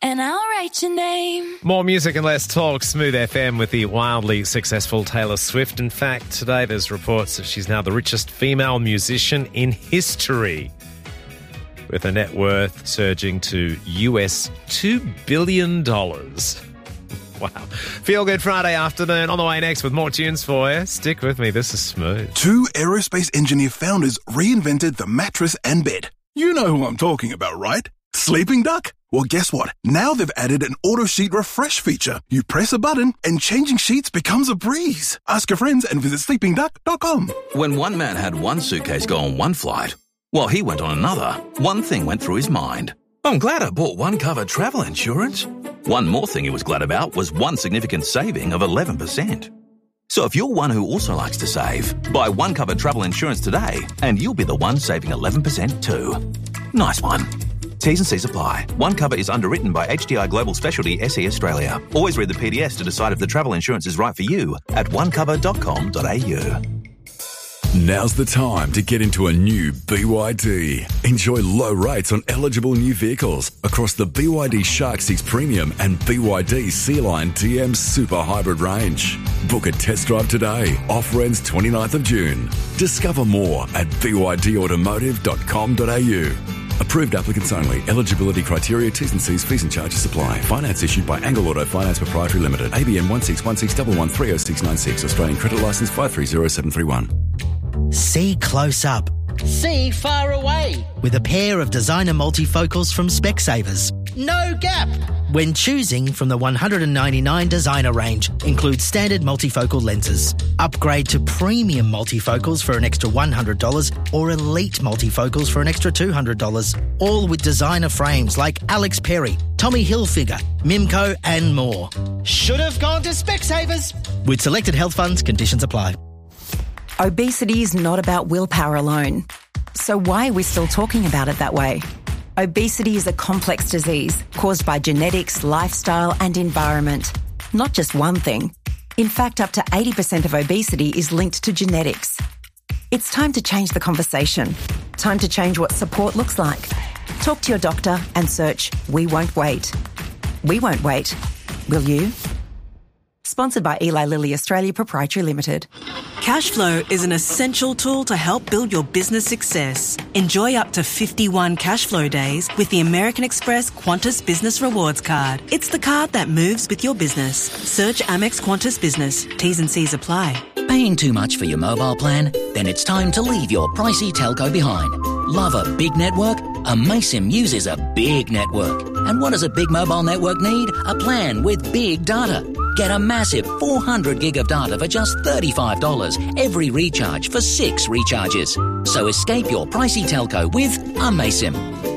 and I'll write your name. More music and less talk. Smooth FM with the wildly successful Taylor Swift. In fact, today there's reports that she's now the richest female musician in history, with a net worth surging to US $2 billion. Wow. Feel Good Friday afternoon. On the way next with more tunes for you. Stick with me. This is Smooth. Two aerospace engineer founders reinvented the mattress and bed. You know who I'm talking about, right? Sleeping Duck? Well, guess what? Now they've added an auto sheet refresh feature. You press a button and changing sheets becomes a breeze. Ask your friends and visit sleepingduck.com. When one man had one suitcase go on one flight, while he went on another, one thing went through his mind. I'm glad I bought One Cover travel insurance. One more thing he was glad about was one significant saving of 11%. So if you're one who also likes to save, buy One Cover travel insurance today and you'll be the one saving 11% too. Nice one. T's and C's apply. One Cover is underwritten by HDI Global Specialty SE Australia. Always read the PDS to decide if the travel insurance is right for you at onecover.com.au. Now's the time to get into a new BYD. Enjoy low rates on eligible new vehicles across the BYD Shark 6 Premium and BYD Sea-Line DM Super Hybrid range. Book a test drive today. Offer ends 29th of June. Discover more at bydautomotive.com.au. Approved applicants only. Eligibility criteria, T's and C's, fees and charges apply. Finance issued by Angle Auto Finance Proprietary Limited. ABN 16161130696. Australian credit licence 530731. See close up. See far away. With a pair of designer multifocals from Specsavers. No gap. When choosing from the 199 designer range, includes standard multifocal lenses. Upgrade to premium multifocals for an extra $100 or elite multifocals for an extra $200. All with designer frames like Alex Perry, Tommy Hilfiger, Mimco and more. Should have gone to Specsavers. With selected health funds, conditions apply. Obesity is not about willpower alone. So why are we still talking about it that way? Obesity is a complex disease caused by genetics, lifestyle and environment. Not just one thing. In fact, up to 80% of obesity is linked to genetics. It's time to change the conversation. Time to change what support looks like. Talk to your doctor and search We Won't Wait. We won't wait. Will you? Sponsored by Eli Lilly Australia Proprietary Limited. Cashflow is an essential tool to help build your business success. Enjoy up to 51 Cashflow days with the American Express Qantas Business Rewards Card. It's the card that moves with your business. Search Amex Qantas Business. T's and C's apply. Paying too much for your mobile plan? Then it's time to leave your pricey telco behind. Love a big network? Amaysim uses a big network. And what does a big mobile network need? A plan with big data. Get a massive 400 gig of data for just $35 every recharge for 6 recharges. So escape your pricey telco with Amaysim.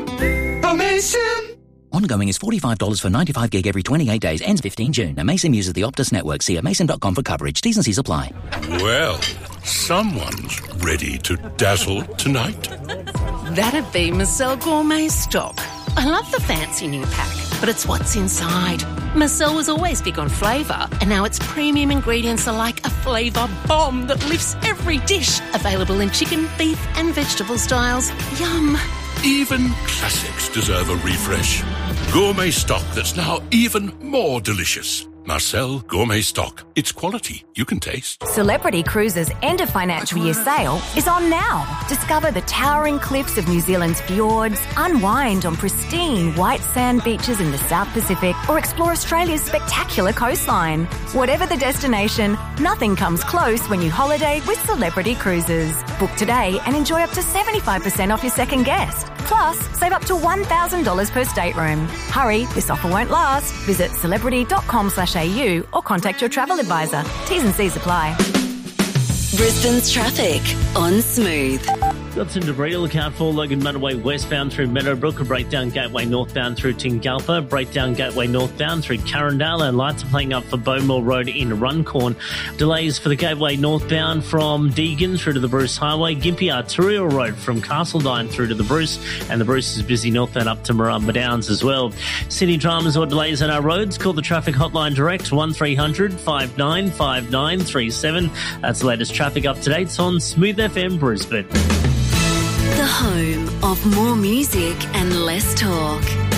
Amaysim! Ongoing is $45 for 95 gig every 28 days. Ends 15 June. Amaysim uses the Optus network. See amaysim.com for coverage. T's and C's apply. Well, someone's ready to dazzle tonight. That'd be Marcel Gourmet Stock. I love the fancy new pack, but it's what's inside. Marcel was always big on flavour, and now its premium ingredients are like a flavour bomb that lifts every dish. Available in chicken, beef and vegetable styles. Yum. Even classics deserve a refresh. Gourmet stock that's now even more delicious. Marcel Gourmet Stock. It's quality you can taste. Celebrity Cruises' end of financial year sale is on now. Discover the towering cliffs of New Zealand's fjords, unwind on pristine white sand beaches in the South Pacific, or explore Australia's spectacular coastline. Whatever the destination, nothing comes close when you holiday with Celebrity Cruises. Book today and enjoy up to 75% off your second guest. Plus, save up to $1,000 per stateroom. Hurry, this offer won't last. Visit celebrity.com/au or contact your travel advisor. T's and C's apply. Brisbane's traffic on Smooth. Got some debris to look out for. Logan Motorway westbound through Meadowbrook, a breakdown Gateway northbound through Tingalpa, breakdown Gateway northbound through Carindale, and lights are playing up for Bowmore Road in Runcorn. Delays for the Gateway northbound from Deagon through to the Bruce Highway, Gympie Arterial Road from Castledine through to the Bruce, and the Bruce is busy northbound up to Marumba Downs as well. City dramas or delays on our roads, call the traffic hotline direct 1300 595937. That's the latest traffic up-to-dates on Smooth FM Brisbane. The home of more music and less talk.